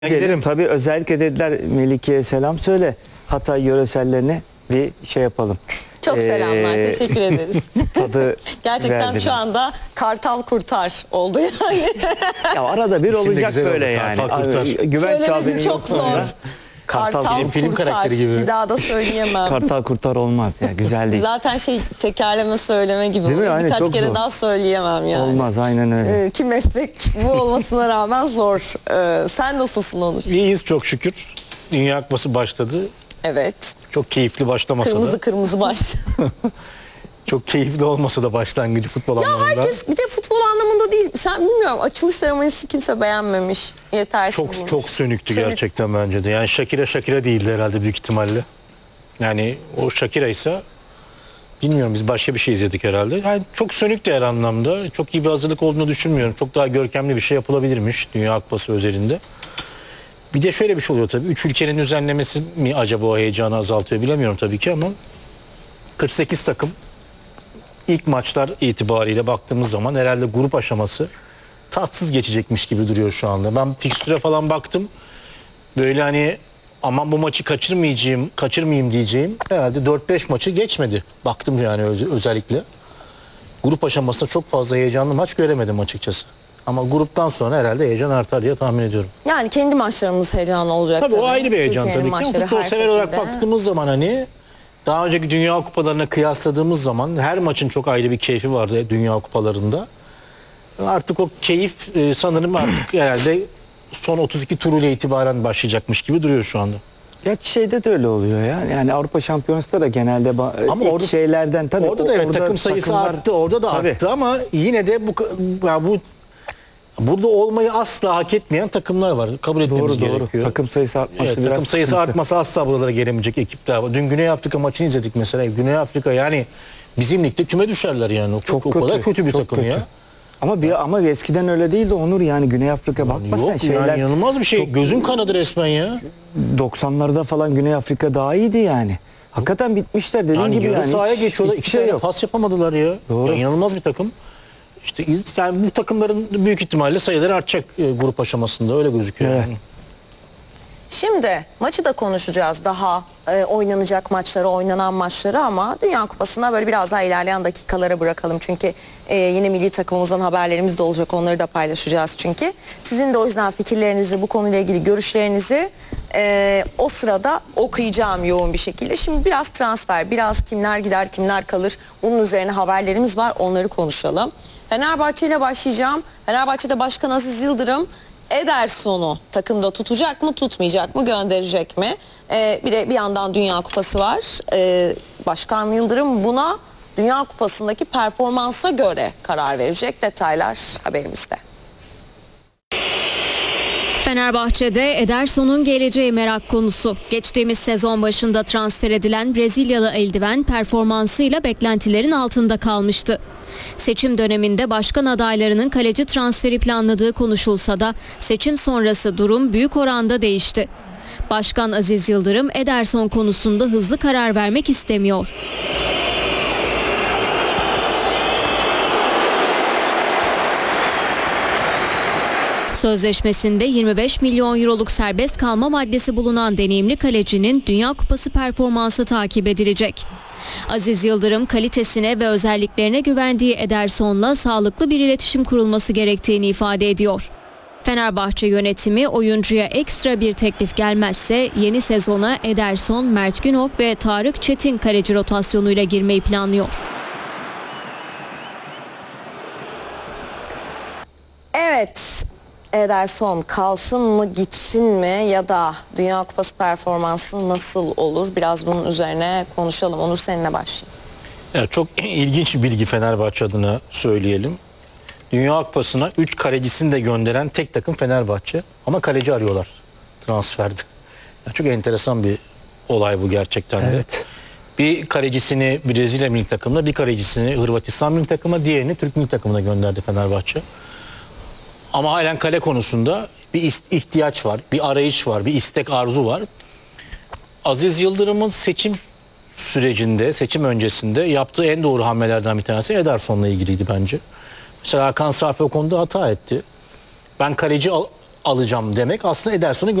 Gidelim. Tabii özellikle dediler Melike'ye selam söyle. Hatay yöresellerine bir şey yapalım. Çok selamlar. Teşekkür ederiz. Tadı Gerçekten verdiler. şu anda kartal kurtar oldu yani. Ya arada bir olacak böyle oldu, yani. kartal kurtar. Güvenç Söylemesi abinin çok zor. yokluğunda Kartal film kurtar. karakteri gibi. Bir daha da söyleyemem. Kartal kurtar olmaz ya, güzel değil. Zaten tekerleme söyleme gibi. Değil mi? Aynen, Birkaç çok kere zor. daha söyleyemem yani. Olmaz, aynen öyle. Ki meslek bu olmasına rağmen zor. Sen nasılsın Onur? İyiyiz çok şükür. Dünya Kupası başladı. Evet. Çok keyifli başlamasa Kırmızı da. kırmızı baş. Çok keyifli olmasa da başlangıcı futbol anlamında. Herkes bir de futbol anlamında değil. Sen bilmiyorum, açılış seremonisi kimse beğenmemiş. Yetersiz bulmuş. Çok sönüktü gerçekten bence de. Yani Shakira değildi herhalde büyük ihtimalle. Yani o Shakira ise bilmiyorum, biz başka bir şey izledik herhalde. Yani çok sönüktü her anlamda. Çok iyi bir hazırlık olduğunu düşünmüyorum. Çok daha görkemli bir şey yapılabilirmiş Dünya Kupası özelinde. Bir de şöyle bir şey oluyor tabii. 3 ülkenin düzenlemesi mi acaba o heyecanı azaltıyor bilemiyorum tabii ki ama 48 takım ilk maçlar itibariyle baktığımız zaman herhalde grup aşaması tatsız geçecekmiş gibi duruyor şu anda. Ben fikstüre falan baktım. Böyle hani aman bu maçı kaçırmayayım diyeceğim. Herhalde 4-5 maçı geçmedi. Baktım yani özellikle. Grup aşamasında çok fazla heyecanlı maç göremedim açıkçası. Ama gruptan sonra herhalde heyecan artar diye tahmin ediyorum. Yani kendi maçlarımız heyecanlı olacak Tabii o ayrı bir heyecan Türkiye'nin tabii ki. maçları Futbol her sever olarak şekilde. baktığımız zaman hani daha önceki Dünya Kupalarına kıyasladığımız zaman her maçın çok ayrı bir keyfi vardı Dünya Kupalarında. Artık o keyif sanırım artık herhalde son 32 turuyla itibaren başlayacakmış gibi duruyor şu anda. Ya şeyde de öyle oluyor ya. Yani Avrupa Şampiyonası'nda da genelde Ama ilk orada, şeylerden tabii. orada da evet takım sayısı takımlar- arttı, orada da Tabii. arttı ama yine de burada olmayı asla hak etmeyen takımlar var. Kabul etmemiz gerekiyor. Takım sayısı artması Evet, biraz takım sayısı sıkıntı. artmasa asla buralara gelemeyecek ekipler var. Dün Güney Afrika maçını izledik mesela. Güney Afrika yani bizim ligde küme düşerler yani. Çok o kadar kötü bir çok takım kötü. ya. Ama eskiden öyle değildi Onur, yani Güney Afrika bakma sen Yok şeyler yani inanılmaz bir şey. Gözüm kanadı resmen ya. 90'larda falan Güney Afrika daha iyiydi yani. Hakikaten bitmişler dediğin Yani gibi yarı yani. sahaya Hiç- geçiyorlar. hiçbir İki şey tane yok. pas yapamadılar ya. Doğru. Ya inanılmaz bir takım. İşte yani bu takımların büyük ihtimalle sayıları artacak grup aşamasında öyle gözüküyor. Evet. Yani. Şimdi maçı da konuşacağız, daha oynanacak maçları, oynanan maçları, ama Dünya Kupası'na böyle biraz daha ilerleyen dakikalara bırakalım. Çünkü yine milli takımımızdan haberlerimiz de olacak, onları da paylaşacağız çünkü. Sizin de o yüzden fikirlerinizi, bu konuyla ilgili görüşlerinizi o sırada okuyacağım yoğun bir şekilde. Şimdi biraz transfer, biraz kimler gider kimler kalır, bunun üzerine haberlerimiz var, onları konuşalım. Fenerbahçe ile başlayacağım. Fenerbahçe'de Başkan Aziz Yıldırım Ederson'u takımda tutacak mı, tutmayacak mı, gönderecek mi? Bir de bir yandan Dünya Kupası var. Başkan Yıldırım buna Dünya Kupası'ndaki performansa göre karar verecek. Detaylar haberimizde. Fenerbahçe'de Ederson'un geleceği merak konusu. Geçtiğimiz sezon başında transfer edilen Brezilyalı eldiven performansıyla beklentilerin altında kalmıştı. Seçim döneminde başkan adaylarının kaleci transferi planladığı konuşulsa da seçim sonrası durum büyük oranda değişti. Başkan Aziz Yıldırım Ederson konusunda hızlı karar vermek istemiyor. Sözleşmesinde 25 milyon euroluk serbest kalma maddesi bulunan deneyimli kalecinin Dünya Kupası performansı takip edilecek. Aziz Yıldırım kalitesine ve özelliklerine güvendiği Ederson'la sağlıklı bir iletişim kurulması gerektiğini ifade ediyor. Fenerbahçe yönetimi oyuncuya ekstra bir teklif gelmezse yeni sezona Ederson, Mert Günok ve Tarık Çetin kaleci rotasyonuyla girmeyi planlıyor. Evet, Ederson kalsın mı, gitsin mi, ya da Dünya Kupası performansı nasıl olur? Biraz bunun üzerine konuşalım. Onur, seninle başlayayım. Ya çok ilginç bir bilgi Fenerbahçe adına söyleyelim. Dünya Kupası'na 3 kalecisini de gönderen tek takım Fenerbahçe. Ama kaleci arıyorlar transferde. Ya çok enteresan bir olay bu gerçekten de. Evet. Bir kalecisini Brezilya milli takımına, bir kalecisini Hırvatistan milli takımına, diğerini Türk milli takımına gönderdi Fenerbahçe. Ama halen kale konusunda bir ihtiyaç var, bir arayış var, bir istek, arzu var. Aziz Yıldırım'ın seçim sürecinde, seçim öncesinde yaptığı en doğru hamlelerden bir tanesi Ederson'la ilgiliydi bence. Mesela Hakan Safi o konuda hata etti. Ben kaleci alacağım demek aslında Ederson'u